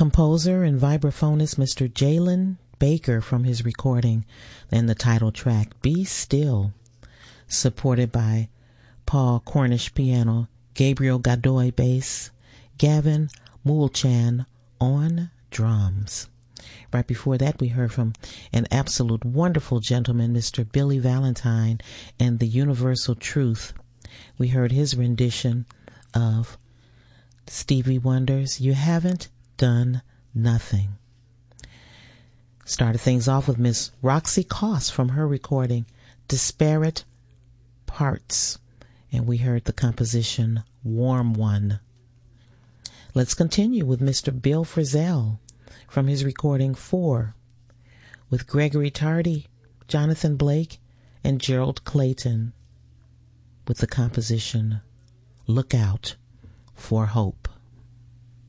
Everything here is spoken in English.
composer and vibraphonist Mr. Jalen Baker from his recording and the title track Be Still, supported by Paul Cornish piano, Gabriel Godoy bass, Gavin Moulchan on drums. Right before that, we heard from an absolute wonderful gentleman, Mr. Billy Valentine, and the Universal Truth. We heard his rendition of Stevie Wonder's You Haven't Done Nothing. Started things off with Miss Roxy Coss from her recording Disparate Parts, and we heard the composition Warm One. Let's continue with Mr. Bill Frisell from his recording 4 with Gregory Tardy, Jonathan Blake, and Gerald Clayton with the composition Look Out for Hope.